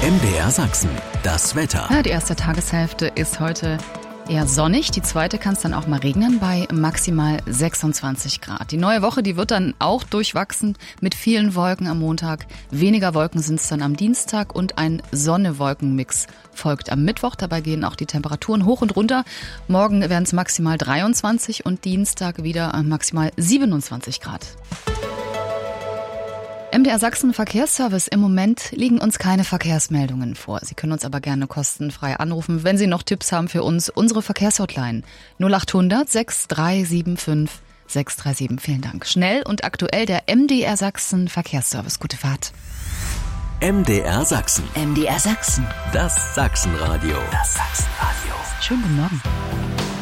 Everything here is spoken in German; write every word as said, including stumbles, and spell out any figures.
M D R Sachsen, das Wetter. Ja, die erste Tageshälfte ist heute eher sonnig, die zweite kann es dann auch mal regnen bei maximal sechsundzwanzig Grad. Die neue Woche, die wird dann auch durchwachsen mit vielen Wolken am Montag. Weniger Wolken sind es dann am Dienstag und ein Sonne-Wolken-Mix folgt am Mittwoch. Dabei gehen auch die Temperaturen hoch und runter. Morgen werden es maximal dreiundzwanzig und Dienstag wieder maximal siebenundzwanzig Grad. M D R Sachsen Verkehrsservice. Im Moment liegen uns keine Verkehrsmeldungen vor. Sie können uns aber gerne kostenfrei anrufen, wenn Sie noch Tipps haben für uns. Unsere Verkehrshotline null acht hundert sechs drei sieben fünf sechs drei sieben. Vielen Dank. Schnell und aktuell der M D R Sachsen Verkehrsservice. Gute Fahrt. M D R Sachsen. M D R Sachsen. Das Sachsenradio. Das Sachsenradio. Schönen guten Morgen.